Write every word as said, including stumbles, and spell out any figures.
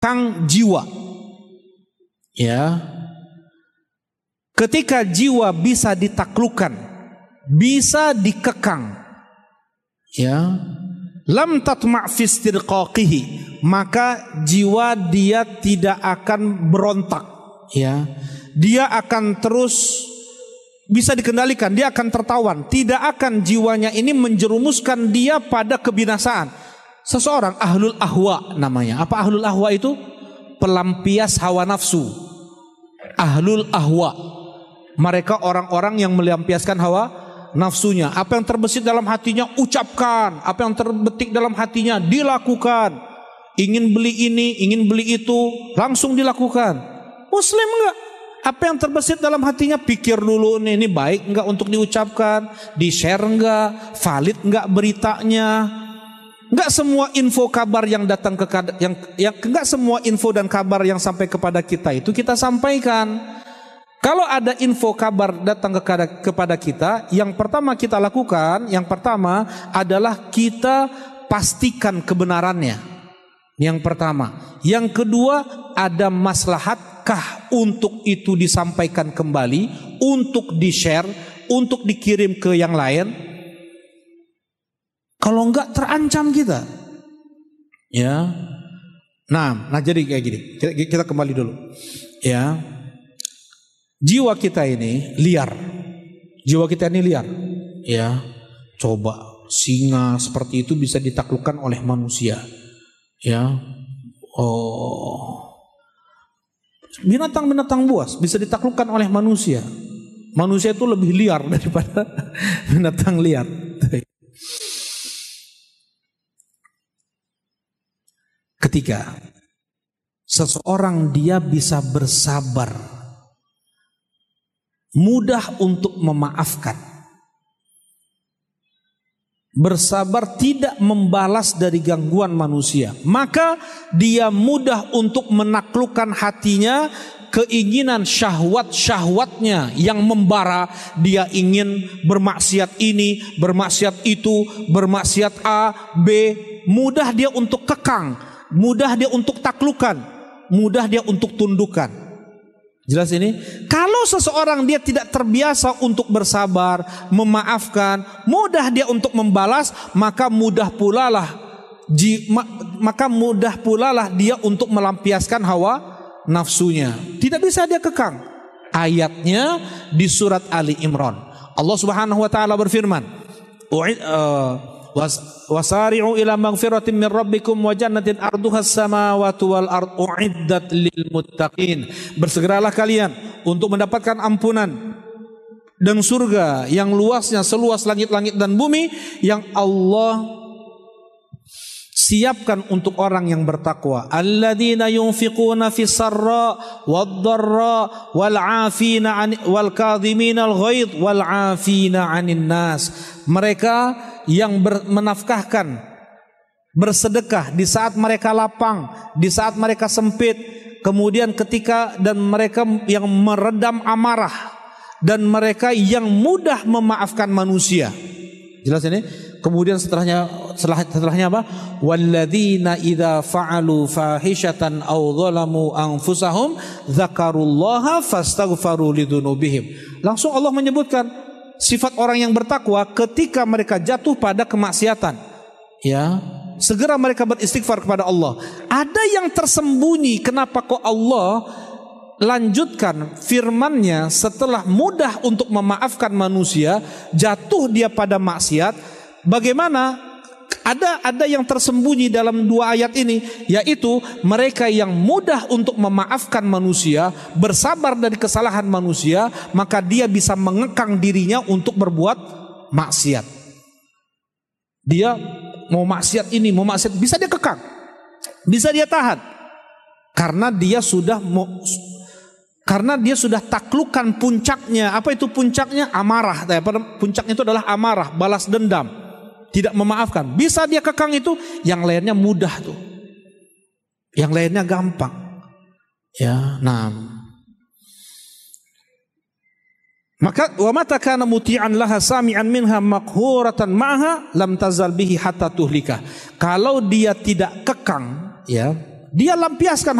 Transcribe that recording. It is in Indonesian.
kang jiwa. Ya. Ketika jiwa bisa ditaklukkan, bisa dikekang, ya, lam tatma' fi istirqaqihi, maka jiwa dia tidak akan berontak, ya. Dia akan terus bisa dikendalikan, dia akan tertawan, tidak akan jiwanya ini menjerumuskan dia pada kebinasaan. Seseorang ahlul ahwa namanya. Apa ahlul ahwa itu? Pelampias hawa nafsu. Ahlul ahwa, mereka orang-orang yang melampiaskan hawa nafsunya. Apa yang terbesit dalam hatinya ucapkan, apa yang terbetik dalam hatinya dilakukan. Ingin beli ini, ingin beli itu, langsung dilakukan. Muslim enggak? Apa yang terbesit dalam hatinya pikir dulu, nih, ini baik enggak untuk diucapkan, di-share enggak, valid enggak beritanya. Enggak semua info kabar yang datang ke yang yang enggak semua info dan kabar yang sampai kepada kita itu kita sampaikan. Kalau ada info kabar datang ke, kepada kita, yang pertama kita lakukan, yang pertama adalah kita pastikan kebenarannya. Yang pertama. Yang kedua, ada maslahatkah untuk itu disampaikan kembali, untuk di-share, untuk dikirim ke yang lain? Kalau enggak terancam kita. Ya. Nah, nah jadi kayak gini. Kita, kita kembali dulu. Ya. Jiwa kita ini liar. Jiwa kita ini liar. Ya. Coba singa seperti itu bisa ditaklukkan oleh manusia. Ya. Oh. Binatang-binatang buas bisa ditaklukkan oleh manusia. Manusia itu lebih liar daripada binatang liar. Ketiga, seseorang dia bisa bersabar, mudah untuk memaafkan, bersabar tidak membalas dari gangguan manusia, maka dia mudah untuk menaklukkan hatinya, keinginan syahwat-syahwatnya yang membara. Dia ingin bermaksiat ini, bermaksiat itu, bermaksiat A, B, mudah dia untuk kekang, mudah dia untuk taklukan, mudah dia untuk tundukkan. Jelas ini? Kalau seseorang dia tidak terbiasa untuk bersabar, memaafkan, mudah dia untuk membalas, maka mudah pula lah maka mudah pula lah dia untuk melampiaskan hawa nafsunya. Tidak bisa dia kekang. Ayatnya di surat Ali Imran. Allah Subhanahu wa taala berfirman, wasari'u ila maghfiratin min rabbikum wa jannatin arduhas samawati wal ard uiddat lil muttaqin. Bersegeralah kalian untuk mendapatkan ampunan dan surga yang luasnya seluas langit-langit dan bumi, yang Allah siapkan untuk orang yang bertakwa. Alladzina yunfiquna fis sarra wad dharra wal 'afina wal kadhiminal ghaidh wal 'afina 'anil nas. Mereka yang ber, menafkahkan, bersedekah di saat mereka lapang, di saat mereka sempit, kemudian ketika, dan mereka yang meredam amarah, dan mereka yang mudah memaafkan manusia. Jelas ini? Kemudian setelahnya setelah, setelahnya apa? Walladzina idza fa'alu fahishatan aw zalamu anfusahum dzakarullaha fastaghfaru lidzunubihim. Langsung Allah menyebutkan sifat orang yang bertakwa ketika mereka jatuh pada kemaksiatan. Ya, segera mereka beristighfar kepada Allah. Ada yang tersembunyi, kenapa kok Allah lanjutkan firman-Nya setelah mudah untuk memaafkan manusia, jatuh dia pada maksiat? Bagaimana? Ada ada yang tersembunyi dalam dua ayat ini, yaitu mereka yang mudah untuk memaafkan manusia, bersabar dari kesalahan manusia, maka dia bisa mengekang dirinya untuk berbuat maksiat. Dia mau maksiat ini, mau maksiat, bisa dia kekang, bisa dia tahan, karena dia sudah mau, karena dia sudah taklukkan puncaknya. Apa itu puncaknya? Amarah. Puncaknya itu adalah amarah, balas dendam, tidak memaafkan. Bisa dia kekang itu. Yang lainnya mudah tuh, yang lainnya gampang. Ya, nah. Maka wa mata kana muti'an laha sami'an minha maqhuratan ma'ha lam tazal bihi hatta tuhlika. Kalau dia tidak kekang, ya, Dia lampiaskan